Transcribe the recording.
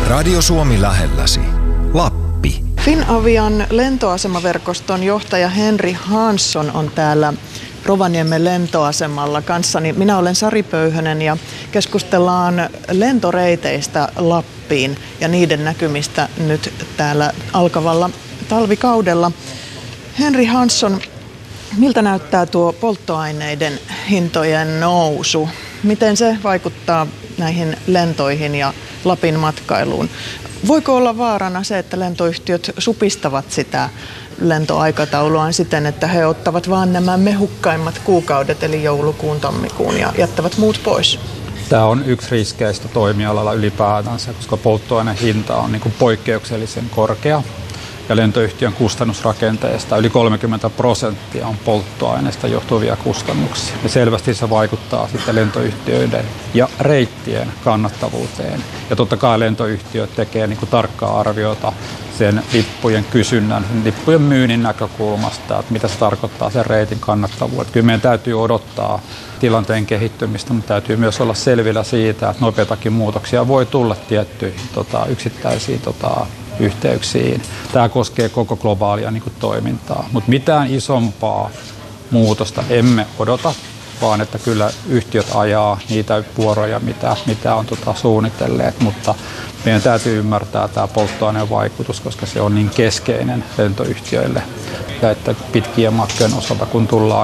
Radio Suomi lähelläsi. Lappi. Finavian lentoasemaverkoston johtaja Henri Hansson on täällä Rovaniemen lentoasemalla kanssani. Minä olen Sari Pöyhönen ja keskustellaan lentoreiteistä Lappiin ja niiden näkymistä nyt täällä alkavalla talvikaudella. Henri Hansson, miltä näyttää tuo polttoaineiden hintojen nousu? Miten se vaikuttaa näihin lentoihin ja Lapin matkailuun? Voiko olla vaarana se, että lentoyhtiöt supistavat sitä lentoaikatauluaan siten, että he ottavat vain nämä mehukkaimmat kuukaudet, eli joulukuun, tammikuun, ja jättävät muut pois? Tämä on yksi riskeistä toimialalla ylipäätänsä, koska polttoaineen hinta on niin kuin poikkeuksellisen korkea. Ja lentoyhtiön kustannusrakenteesta yli 30% on polttoaineesta johtuvia kustannuksia. Ja selvästi se vaikuttaa sitten lentoyhtiöiden ja reittien kannattavuuteen. Ja totta kai lentoyhtiöt tekee niin kuin tarkkaa arviota sen lippujen kysynnän, lippujen myynnin näkökulmasta, että mitä se tarkoittaa sen reitin kannattavuuteen. Kyllä meidän täytyy odottaa tilanteen kehittymistä, mutta täytyy myös olla selvillä siitä, että nopeitakin muutoksia voi tulla tiettyihin yksittäisiin yhteyksiin. Tämä koskee koko globaalia niin kuin toimintaa, mutta mitään isompaa muutosta emme odota, vaan että kyllä yhtiöt ajaa niitä vuoroja, mitä on suunnitelleet, mutta meidän täytyy ymmärtää tämä polttoaineen vaikutus, koska se on niin keskeinen lentoyhtiöille ja että pitkien matkojen osalta, kun tullaan